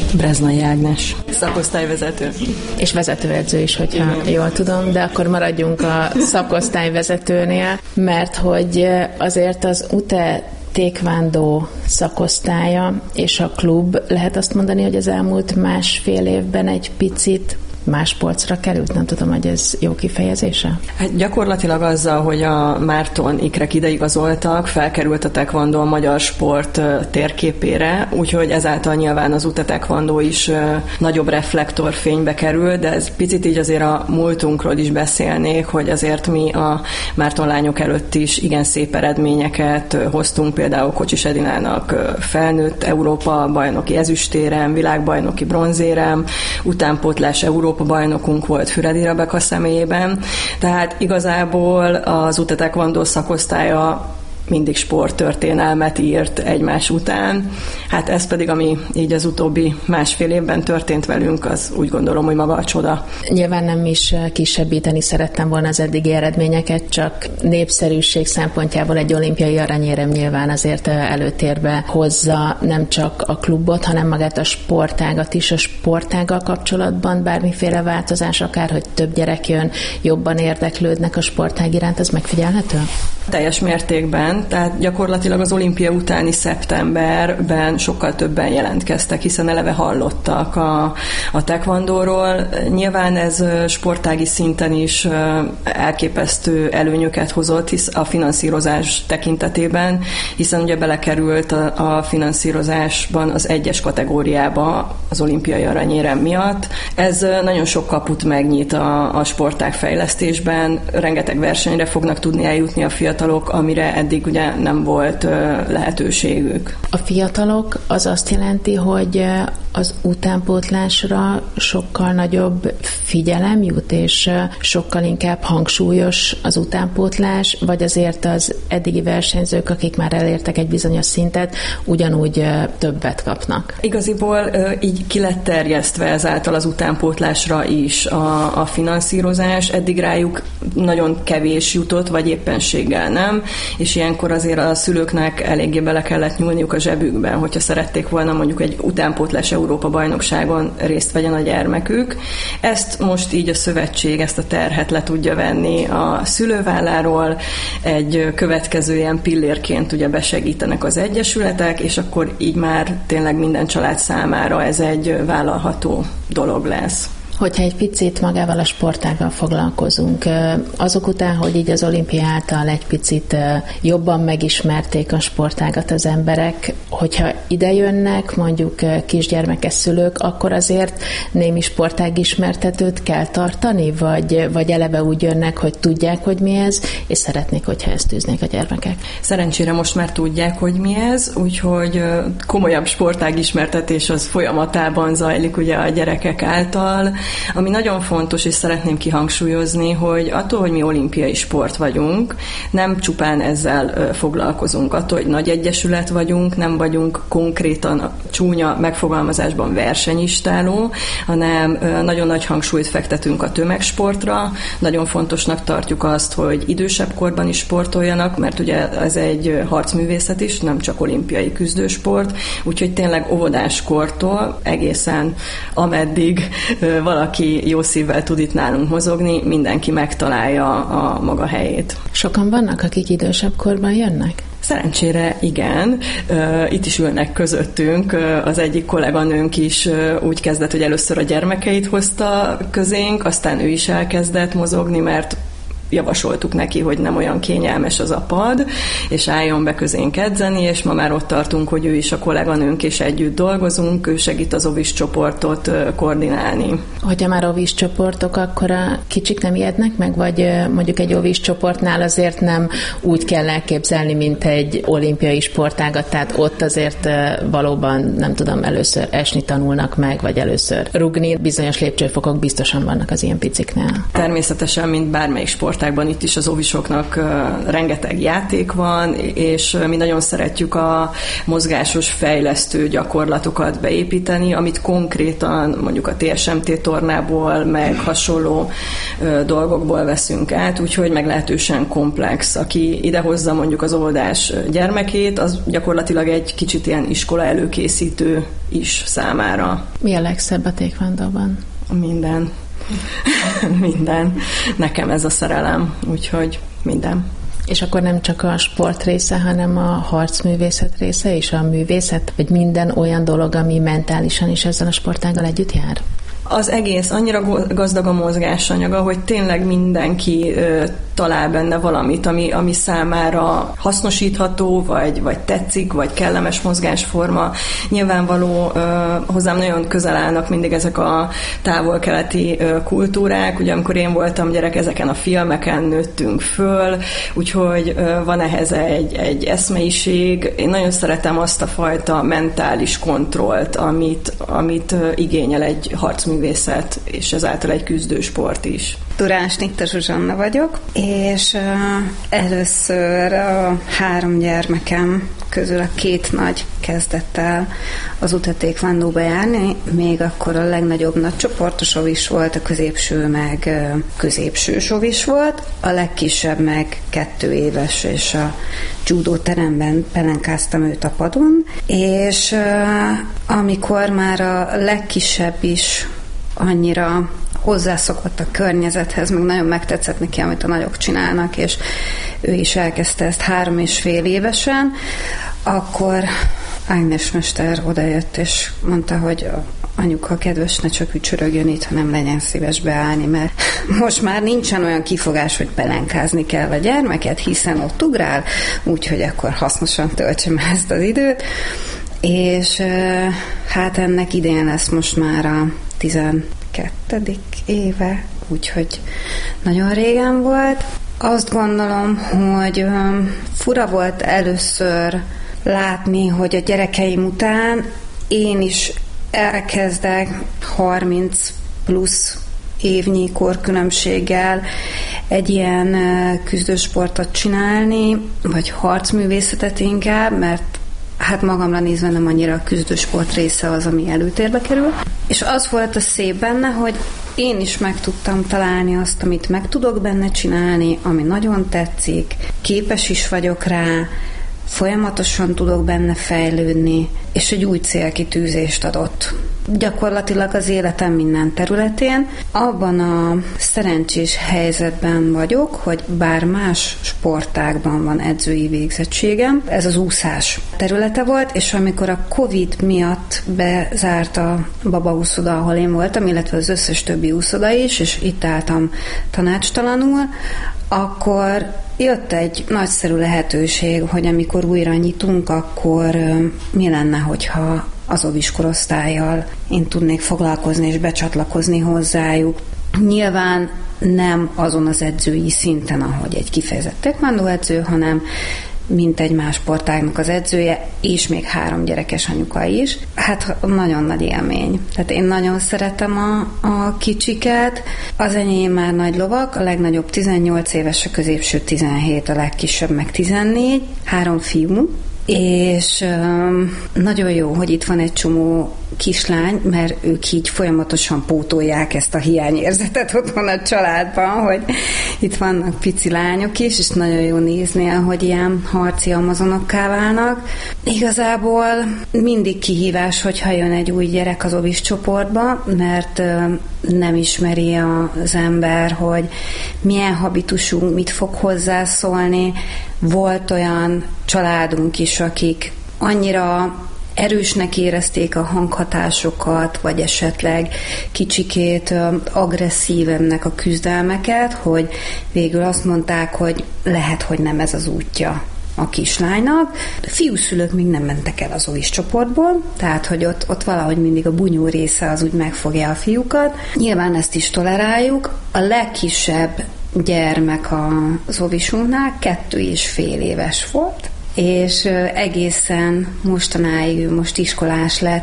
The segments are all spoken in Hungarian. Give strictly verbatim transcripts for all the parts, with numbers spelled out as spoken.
Breznai Ágnes, szakosztályvezető. És vezetőedző is, hogyha igen, jól tudom, de akkor maradjunk a szakosztályvezetőnél, mert hogy azért az u té e taekwondo szakosztálya és a klub, lehet azt mondani, hogy az elmúlt másfél évben egy picit más polcra került? Nem tudom, hogy ez jó kifejezése? Hát gyakorlatilag azzal, hogy a Márton ikrek ideigazoltak, felkerült a taekwondo a magyar sport térképére, úgyhogy ezáltal nyilván az u té e taekwondo is nagyobb reflektorfénybe kerül, de ez picit így azért a múltunkról is beszélnék, hogy azért mi a Márton lányok előtt is igen szép eredményeket hoztunk, például Kocsis Edinának felnőtt Európa bajnoki ezüstérem, világbajnoki bronzérem, utánpótlás Európa bajnokunk volt Füredi Rebeka személyében, tehát igazából az u té e taekwondo szakosztálya mindig sporttörténelmet írt egymás után. Hát ez pedig, ami így az utóbbi másfél évben történt velünk, az úgy gondolom, hogy maga a csoda. Nyilván nem is kisebbíteni szerettem volna az eddigi eredményeket, csak népszerűség szempontjából egy olimpiai aranyérem nyilván azért előtérbe hozza nem csak a klubot, hanem magát a sportágat is. A sportággal kapcsolatban bármiféle változás, akár hogy több gyerek jön, jobban érdeklődnek a sportág iránt, az megfigyelhető? Teljes mértékben, tehát gyakorlatilag az olimpia utáni szeptemberben sokkal többen jelentkeztek, hiszen eleve hallottak a, a taekwondóról. Nyilván ez sportági szinten is elképesztő előnyöket hozott hisz a finanszírozás tekintetében, hiszen ugye belekerült a, a finanszírozásban az egyes kategóriába az olimpiai aranyérem miatt. Ez nagyon sok kaput megnyit a, a sportág fejlesztésben, rengeteg versenyre fognak tudni eljutni a fiatalok, amire eddig ugye nem volt lehetőségük. A fiatalok az azt jelenti, hogy az utánpótlásra sokkal nagyobb figyelem jut, és sokkal inkább hangsúlyos az utánpótlás, vagy azért az eddigi versenyzők, akik már elértek egy bizonyos szintet, ugyanúgy többet kapnak? Igaziból így ki lett terjesztve ezáltal az utánpótlásra is a, a finanszírozás. Eddig rájuk nagyon kevés jutott, vagy éppenséggel nem, és ilyenkor azért a szülőknek eléggé bele kellett nyúlniuk a zsebükben, hogyha szerették volna mondjuk egy utánpótlás Európa bajnokságon részt vegyen a gyermekük. Ezt most így a szövetség ezt a terhet le tudja venni a szülőválláról, egy következő ilyen pillérként ugye besegítenek az egyesületek, és akkor így már tényleg minden család számára ez egy vállalható dolog lesz. Hogyha egy picit magával a sportággal foglalkozunk, azok után, hogy így az olimpia által egy picit jobban megismerték a sportágat az emberek, hogyha ide jönnek mondjuk kisgyermekes szülők, akkor azért némi sportág ismertetőt kell tartani, vagy, vagy eleve úgy jönnek, hogy tudják, hogy mi ez, és szeretnék, hogyha ezt tűznék a gyermekek? Szerencsére most már tudják, hogy mi ez, úgyhogy komolyabb sportág ismertetés az folyamatában zajlik ugye a gyerekek által. Ami nagyon fontos, és szeretném kihangsúlyozni, hogy attól, hogy mi olimpiai sport vagyunk, nem csupán ezzel foglalkozunk. Attól, hogy nagy egyesület vagyunk, nem vagyunk konkrétan a csúnya megfogalmazásban versenyistáló, hanem nagyon nagy hangsúlyt fektetünk a tömegsportra. Nagyon fontosnak tartjuk azt, hogy idősebb korban is sportoljanak, mert ugye ez egy harcművészet is, nem csak olimpiai küzdősport, úgyhogy tényleg óvodáskortól egészen ameddig valaki jó szívvel tud itt nálunk mozogni, mindenki megtalálja a maga helyét. Sokan vannak, akik idősebb korban jönnek? Szerencsére igen. Itt is ülnek közöttünk. Az egyik kolléganőnk is úgy kezdett, hogy először a gyermekeit hozta közénk, aztán ő is elkezdett mozogni, mert javasoltuk neki, hogy nem olyan kényelmes az a pad, és álljon be közénk edzeni, és ma már ott tartunk, hogy ő is a kolléganőnk, és együtt dolgozunk, ő segít az ovis csoportot koordinálni. Hogyha már ovis csoportok, akkor a kicsik nem ijednek meg, vagy mondjuk egy ovis csoportnál azért nem úgy kell elképzelni, mint egy olimpiai sportágat, tehát ott azért valóban, nem tudom, először esni tanulnak meg, vagy először rugni. Bizonyos lépcsőfokok biztosan vannak az ilyen piciknél. Természetesen, mint bármelyik sport sportágban itt is az óvisoknak rengeteg játék van, és mi nagyon szeretjük a mozgásos fejlesztő gyakorlatokat beépíteni, amit konkrétan mondjuk a té es em té tornából, meg hasonló dolgokból veszünk át, úgyhogy meglehetősen komplex. Aki idehozza mondjuk az óvodás gyermekét, az gyakorlatilag egy kicsit ilyen iskola előkészítő is számára. Mi a legszebb a taekwondóban? Minden. Minden. Nekem ez a szerelem, úgyhogy minden. És akkor nem csak a sport része, hanem a harcművészet része és a művészet, vagy minden olyan dolog, ami mentálisan is ezzel a sportággal együtt jár? Az egész annyira gazdag a mozgásanyaga, hogy tényleg mindenki ö, talál benne valamit, ami, ami számára hasznosítható, vagy, vagy tetszik, vagy kellemes mozgásforma. Nyilvánvaló ö, hozzám nagyon közel állnak mindig ezek a távol-keleti ö, kultúrák. Ugye amikor én voltam gyerek, ezeken a filmeken nőttünk föl, úgyhogy ö, van ehhez egy, egy eszmeiség. Én nagyon szeretem azt a fajta mentális kontrollt, amit, amit ö, igényel egy harcművészet, és ezáltal egy küzdősport is. Durán Schnitter Zsuzsanna vagyok, és uh, először a három gyermekem közül a két nagy kezdett el az utat taekwondóba járni, még akkor a legnagyobb nagy csoportos ovis volt, a középső meg uh, középső ovis volt, a legkisebb meg kettő éves, és a judó teremben pelenkáztam őt a padon, és uh, amikor már a legkisebb is annyira hozzászokott a környezethez, meg nagyon megtetszett neki, amit a nagyok csinálnak, és ő is elkezdte ezt három és fél évesen, akkor Ágnes mester odajött, és mondta, hogy anyuka, kedves, ne csak ücsörögjön itt, hanem legyen szíves beállni, mert most már nincsen olyan kifogás, hogy pelenkázni kell a gyermeket, hiszen ott ugrál, úgyhogy akkor hasznosan töltsem ezt az időt, és hát ennek idén lesz most már a tizenkettedik éve, úgyhogy nagyon régen volt. Azt gondolom, hogy fura volt először látni, hogy a gyerekeim után én is elkezdek harminc plusz évnyi korkülönbséggel egy ilyen küzdősportot csinálni, vagy harcművészetet inkább, mert hát magamra nézve nem annyira a küzdősport része az, ami előtérbe kerül. És az volt a szép benne, hogy én is meg tudtam találni azt, amit meg tudok benne csinálni, ami nagyon tetszik, képes is vagyok rá, folyamatosan tudok benne fejlődni, és egy új célkitűzést adott. Gyakorlatilag az életem minden területén. Abban a szerencsés helyzetben vagyok, hogy bár más sportágban van edzői végzettségem, ez az úszás területe volt, és amikor a Covid miatt bezárt a Baba úszoda, ahol én voltam, illetve az összes többi úszoda is, és itt álltam tanácstalanul, akkor jött egy nagyszerű lehetőség, hogy amikor újra nyitunk, akkor mi lenne, hogyha az óvis korosztállyal én tudnék foglalkozni és becsatlakozni hozzájuk. Nyilván nem azon az edzői szinten, ahogy egy kifejezett taekwondo edző, hanem mint egy más sportágnak az edzője, és még három gyerekes anyuka is. Hát nagyon nagy élmény. Tehát én nagyon szeretem a, a kicsiket. Az enyém már nagy lovak, a legnagyobb tizennyolc éves, a középső tizenhét, a legkisebb meg tizennégy, három fiú, és um, nagyon jó, hogy itt van egy csomó kislány, mert ők így folyamatosan pótolják ezt a hiányérzetet otthon a családban, hogy itt vannak pici lányok is, és nagyon jó nézni, hogy ilyen harci amazonokká válnak. Igazából mindig kihívás, hogyha jön egy új gyerek az óvis csoportba, mert um, nem ismeri az ember, hogy milyen habitusunk, mit fog hozzászólni. Volt olyan családunk is, akik annyira erősnek érezték a hanghatásokat, vagy esetleg kicsikét agresszívemnek a küzdelmeket, hogy végül azt mondták, hogy lehet, hogy nem ez az útja a kislánynak. A fiúszülők még nem mentek el az óvis csoportból, tehát, hogy ott, ott valahogy mindig a bunyó része az úgy megfogja a fiúkat. Nyilván ezt is toleráljuk. A legkisebb gyermek az óvisunknál kettő és fél éves volt, és egészen mostanáig ő most iskolás lett,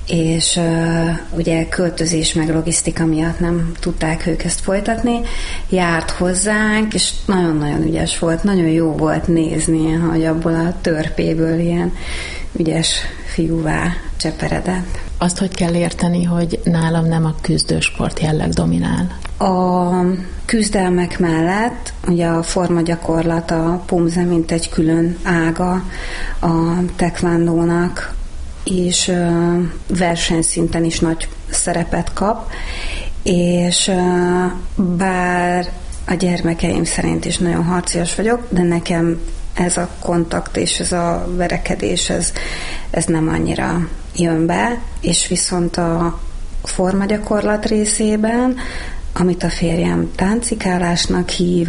és uh, ugye költözés meg logisztika miatt nem tudták ők ezt folytatni. Járt hozzánk, és nagyon-nagyon ügyes volt, nagyon jó volt nézni, hogy abból a törpéből ilyen ügyes fiúvá cseperedett. Azt hogy kell érteni, hogy nálam nem a küzdősport jelleg dominál? A küzdelmek mellett ugye a formagyakorlat, a pumze, mint egy külön ága a tekvándónak, és versenyszinten is nagy szerepet kap, és bár a gyermekeim szerint is nagyon harcias vagyok, de nekem ez a kontakt és ez a verekedés, ez, ez nem annyira jön be, és viszont a formagyakorlat részében, amit a férjem táncikálásnak hív,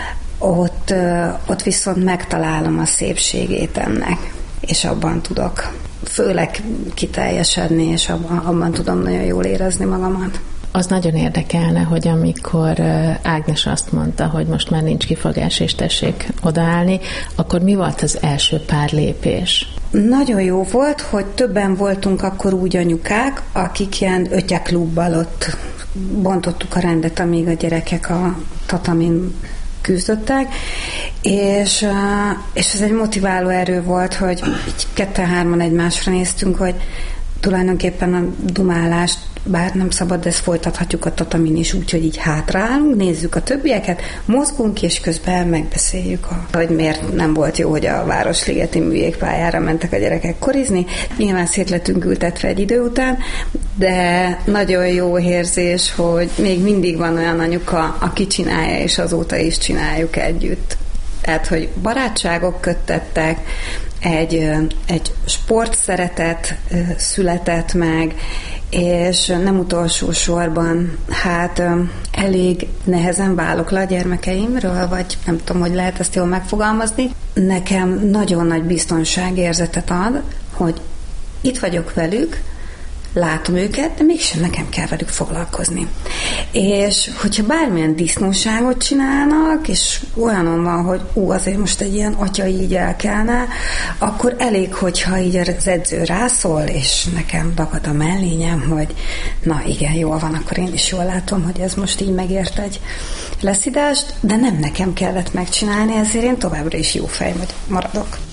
ott, ott viszont megtalálom a szépségét ennek, és abban tudok főleg kiteljesedni, és abban, abban tudom nagyon jól érezni magamat. Az nagyon érdekelne, hogy amikor Ágnes azt mondta, hogy most már nincs kifogás, és tessék odaállni, akkor mi volt az első pár lépés? Nagyon jó volt, hogy többen voltunk akkor úgy anyukák, akik ilyen ötyeklubbal ott bontottuk a rendet, amíg a gyerekek a tatamin küzdöttek, és, és ez egy motiváló erő volt, hogy így ketten-hárman egymásra néztünk, hogy tulajdonképpen a dumálást, bár nem szabad, de ezt folytathatjuk a tatamin is úgy, hogy így hátraállunk, nézzük a többieket, mozgunk, és közben megbeszéljük, a, hogy miért nem volt jó, hogy a Városligeti műjégpályára mentek a gyerekek korizni. Nyilván szét lettünk ültetve egy idő után, de nagyon jó érzés, hogy még mindig van olyan anyuka, aki csinálja, és azóta is csináljuk együtt. Tehát, hogy barátságok köttettek, egy, egy sportszeretet született meg, és nem utolsó sorban, hát elég nehezen válok le a gyermekeimről, vagy nem tudom, hogy lehet ezt jól megfogalmazni. Nekem nagyon nagy biztonságérzetet ad, hogy itt vagyok velük, látom őket, de mégsem nekem kell velük foglalkozni. És hogyha bármilyen disznóságot csinálnak, és olyanon van, hogy ú, azért most egy ilyen atya így elkelne, akkor elég, hogyha így az edző rászól, és nekem dagad a mellényem, hogy na igen, jól van, akkor én is jól látom, hogy ez most így megért egy leszidást, de nem nekem kellett megcsinálni, ezért én továbbra is jó fej maradok.